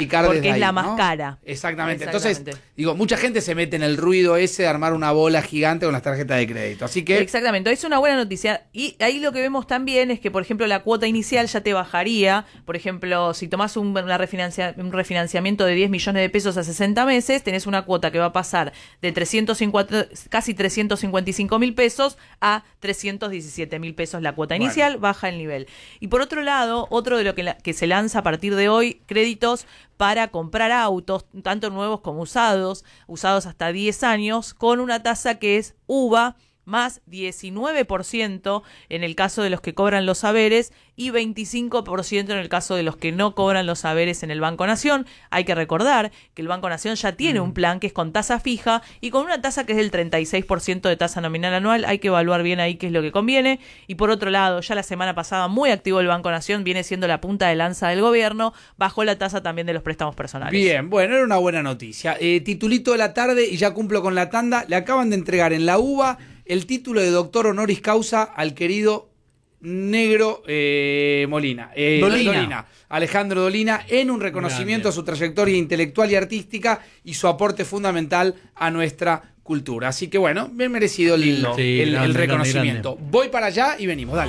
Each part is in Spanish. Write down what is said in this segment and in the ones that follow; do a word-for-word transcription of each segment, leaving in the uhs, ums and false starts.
achicar Porque desde es ahí, la ¿no? más cara. Exactamente. Exactamente. Entonces, digo, mucha gente se mete en el ruido ese de armar una bola gigante con las tarjetas de crédito. Así que... Exactamente, es una buena noticia. Y ahí lo que vemos también es que, por ejemplo, la cuota inicial ya te bajaría. Por ejemplo, si tomás un, una refinancia, un refinanciamiento de diez millones de pesos a sesenta meses, tenés una cuota que va a pasar de trescientos cincuenta, casi trescientos cincuenta y cinco mil pesos a trescientos diecisiete mil pesos la cuota inicial, bueno. Baja el nivel. Y por otro lado, otro de lo que, la, que se lanza a partir de hoy, créditos para comprar autos, tanto nuevos como usados, usados hasta diez años, con una tasa que es U V A más diecinueve por ciento en el caso de los que cobran los haberes y veinticinco por ciento en el caso de los que no cobran los haberes en el Banco Nación. Hay que recordar que el Banco Nación ya tiene mm. un plan que es con tasa fija y con una tasa que es del treinta y seis por ciento de tasa nominal anual. Hay que evaluar bien ahí qué es lo que conviene. Y por otro lado, ya la semana pasada muy activo el Banco Nación, viene siendo la punta de lanza del gobierno, bajó la tasa también de los préstamos personales. Bien, bueno, era una buena noticia. Eh, titulito de la tarde y ya cumplo con la tanda. Le acaban de entregar en la U B A el título de doctor honoris causa al querido Negro eh, Molina. Eh, Dolina. Dolina. Alejandro Dolina, en un reconocimiento Grande. a su trayectoria intelectual y artística y su aporte fundamental a nuestra cultura. Así que bueno, bien merecido el, sí, el, grande, el reconocimiento. grande. Voy para allá y venimos, dale.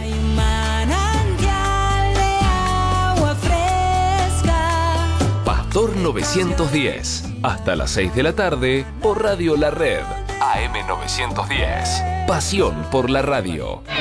Pastor novecientos diez. Hasta las seis de la tarde por Radio La Red. A M novecientos diez. Pasión por la radio.